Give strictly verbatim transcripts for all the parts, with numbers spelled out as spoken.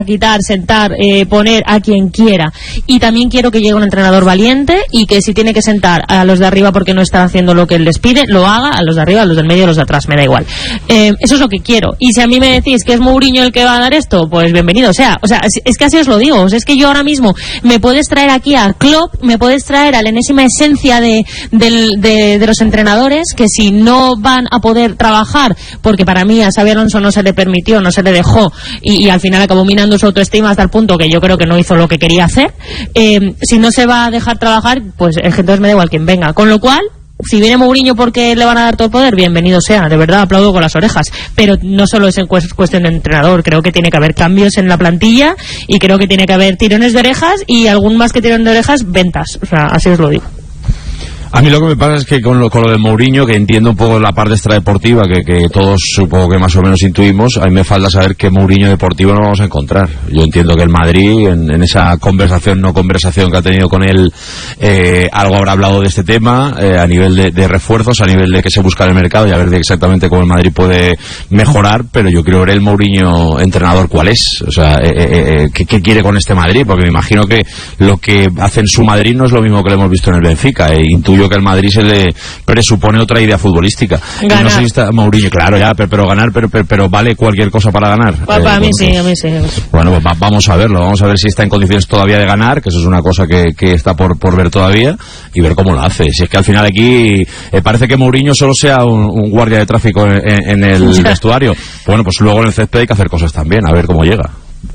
quitar, sentar, eh, poner a quien quiera. Y también quiero que llegue un entrenador valiente y que si tiene que sentar a los de arriba porque no están haciendo lo que él les pide, lo haga, a los de arriba, a los del medio, a los de atrás, me da igual. Eh, eso es lo que quiero. Y si a mí me decís que es Mourinho el que va a dar esto, pues bienvenido sea. O sea, es, es que así os lo digo. O sea, es que yo ahora mismo me puedes traer aquí a Klopp, me puedes traer a la enésima esencia de, de, de, de los entrenadores, que si no van a poder trabajar, porque para mí a Xabi Alonso no se le permitió, no se le dejó, y, y al final acabó minando su autoestima hasta el punto que yo creo que no hizo lo que quería hacer. Eh, si no se va a dejar trabajar, pues es que entonces me da igual quien venga. Con lo cual, si viene Mourinho porque le van a dar todo el poder, bienvenido sea, de verdad, aplaudo con las orejas. Pero no solo es en cuestión de entrenador, creo que tiene que haber cambios en la plantilla y creo que tiene que haber tirones de orejas y algún más que tirón de orejas, ventas. O sea, así os lo digo. A mí lo que me pasa es que con lo, con lo de Mourinho, que entiendo un poco la parte extradeportiva, que, que todos supongo que más o menos intuimos, a mí me falta saber qué Mourinho deportivo no vamos a encontrar. Yo entiendo que el Madrid, en, en esa conversación, no conversación que ha tenido con él, eh, algo habrá hablado de este tema, eh, a nivel de, de refuerzos, a nivel de que se busca en el mercado y a ver de exactamente cómo el Madrid puede mejorar, pero yo quiero ver el Mourinho entrenador cuál es, o sea, eh, eh, ¿qué, qué quiere con este Madrid? Porque me imagino que lo que hace en su Madrid no es lo mismo que lo hemos visto en el Benfica, eh, intuyo que al Madrid se le presupone otra idea futbolística. Ganar. No sé si está Mourinho, claro, ya, pero, pero ganar, pero, pero, pero vale cualquier cosa para ganar. Para, eh, para mí bueno, sí, a mí sí. Bueno, pues va, vamos a verlo, vamos a ver si está en condiciones todavía de ganar, que eso es una cosa que, que está por, por ver todavía, y ver cómo lo hace. Si es que al final aquí eh, parece que Mourinho solo sea un, un guardia de tráfico en, en, en el ya. vestuario. Bueno, pues luego en el césped hay que hacer cosas también, a ver cómo llega.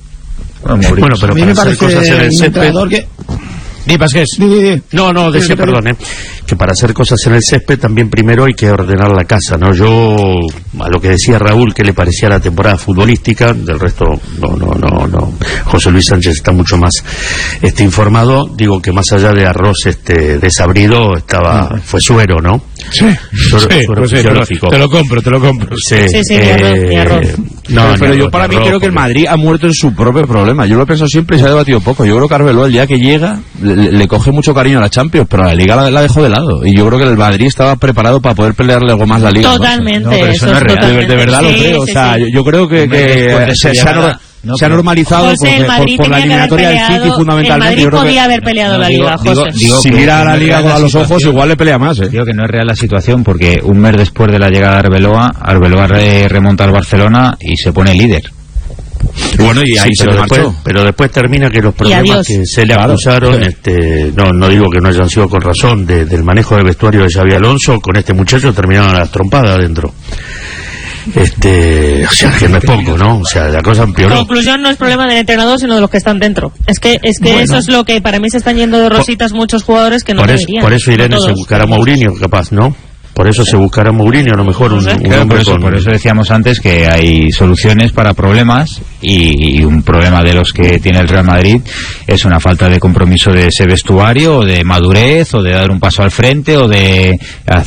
Bueno, bueno, pero a mí para me hacer parece cosas en el un césped... entrenador que... Di, Pasqués. Di, di, di. No, no, decía, Sí, perdón, eh, que para hacer cosas en el césped también primero hay que ordenar la casa, ¿no? Yo, a lo que decía Raúl, que le parecía la temporada futbolística, del resto, no, no, no, no. José Luis Sánchez está mucho más este, informado. Digo que más allá de arroz este desabrido, estaba, fue suero, ¿no? Sí, Suero, sí, suero pues sí, fisiológico. te lo compro, te lo compro. Sí, Sí, sí, ni arroz, ni arroz. No, pero, pero ni yo arroz, para ni mí arroz, creo que el porque- Madrid ha muerto en su propio problema. Yo lo he pensado siempre y se ha debatido poco. Yo creo que Arbeloa, el día que llega, le, le coge mucho cariño a la Champions, pero a la Liga la, la dejó de lado. Y yo creo que el Madrid estaba preparado para poder pelearle algo más la Liga. Totalmente, No, pero eso eso no es es real. De, totalmente. de verdad lo Sí, creo. sí, o sea, sí. yo, yo creo que, Hombre, que después de se, su se ha, llegada, nor- no, se ha pero- normalizado José, porque, el Madrid por, por la tenía que haber eliminatoria del City peleado, fundamentalmente. el Madrid Yo creo que podía haber peleado No, la digo- Liga, digo- José. digo si que mira a la no es Liga real a los ojos, situación. igual le pelea más, ¿eh? Digo que no es real la situación porque un mes después de la llegada de Arbeloa, Arbeloa re- remonta al Barcelona y se pone líder. Bueno, y ahí Sí, se pero le después, marchó. pero después termina que los problemas adiós. que se le Claro. acusaron, este, no, no digo que no hayan sido con razón, de- del manejo del vestuario de Xabi Alonso, con este muchacho terminaron a las trompadas adentro. Este, o sea, que no es poco, ¿no? O sea, la cosa empeoró. Conclusión, no es problema del entrenador, sino de los que están dentro. Es que es que Bueno. eso es lo que para mí se están yendo de rositas muchos jugadores que no Por eso, deberían. por eso Irene No se todos. buscará a Mourinho, capaz, ¿no? Por eso se buscará a Mourinho, a lo mejor un, No sé. un Claro, hombre por, eso, con... por eso decíamos antes que hay soluciones para problemas y, y un problema de los que tiene el Real Madrid es una falta de compromiso de ese vestuario o de madurez o de dar un paso al frente o de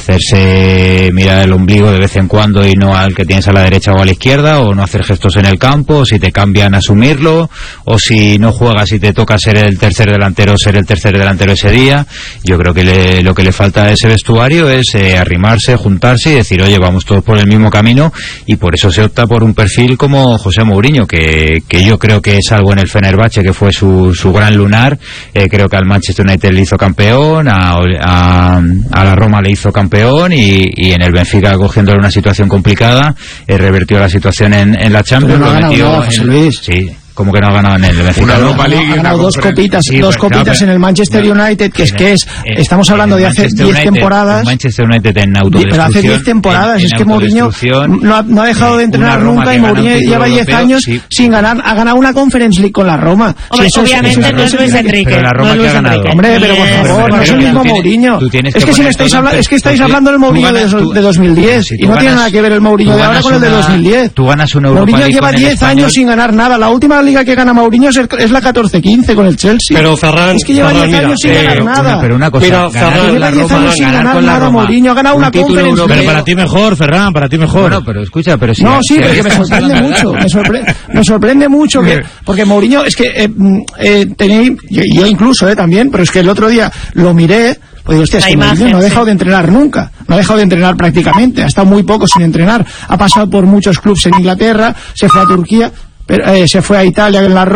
hacerse mirar el ombligo de vez en cuando y no al que tienes a la derecha o a la izquierda, o no hacer gestos en el campo, o si te cambian asumirlo, o si no juegas y te toca ser el tercer delantero, ser el tercer delantero ese día. Yo creo que le, lo que le falta a ese vestuario es eh, arrimarse, juntarse y decir, oye, vamos todos por el mismo camino, y por eso se opta por un perfil como José Mourinho, que, que yo creo que es algo en el Fenerbahce, que fue su, su gran lunar. Eh, creo que al Manchester United le hizo campeón, a, a, a la Roma le hizo campeón, y, y en el Benfica, cogiéndole una situación complicada, eh, revertió la situación en, en la Champions. Pero no ha lo ganado metió nada, José en- Luis. Sí. Como que no ha ganado en el Benfica? Una ¿no? Europa League y Ha una ganado dos conferencia. copitas, Sí, dos pero- copitas no, en el Manchester no, United, que es en que el- es, en- estamos hablando en de el hace Manchester diez United, temporadas. el Manchester United en Pero autodestrucción. hace diez temporadas, en- es en que Mourinho autodestrucción, no ha, no ha dejado de eh, entrenar una Roma nunca, que y gana un Mourinho título lleva diez europeo, años sí. sin ganar, ha ganado una Conference League con la Roma. Hombre, Sí, eso es- obviamente eso es- no es eso Luis es- Enrique. pero la Roma no es que Luis ha ganado. Enrique. Hombre, pero por Yes. favor, Pero no es el tú mismo tienes- Mourinho. tú tienes Es que que si me poner estáis todo en hablando, per- es que estáis tú- hablando del tú Mourinho ganas- de, tú- de dos mil diez, si y tú no tiene ganas- nada que ver el Mourinho tú de ahora ganas con el de una- dos mil diez. tú ganas una Europa Mourinho League lleva con el diez Español. años sin ganar nada. La última liga que gana Mourinho es, el- es la catorce quince con el Chelsea. Pero Ferran, es que lleva Ferran, diez mira, años sin eh, ganar Pero nada. una, pero una cosa, Mira, ganar Ferran, con lleva la diez Roma, años sin ganar ganar con la nada, Roma, Mourinho ha ganado un una título Conference europeo. League. Pero para ti mejor, Ferran, para ti mejor. Bueno, pero escucha, pero si No, sí, si- pero que me sorprende mucho, me, sorpre- me sorprende mucho que, porque Mourinho, es que eh, mm, eh, tenéis, yo, yo incluso eh, también, pero es que el otro día lo miré, pues digo, hostia, es La que imagen, Mourinho no ha dejado sí. de entrenar nunca, no ha dejado de entrenar prácticamente, ha estado muy poco sin entrenar, ha pasado por muchos clubes en Inglaterra, se fue a Turquía, pero, eh, se fue a Italia en la Roma.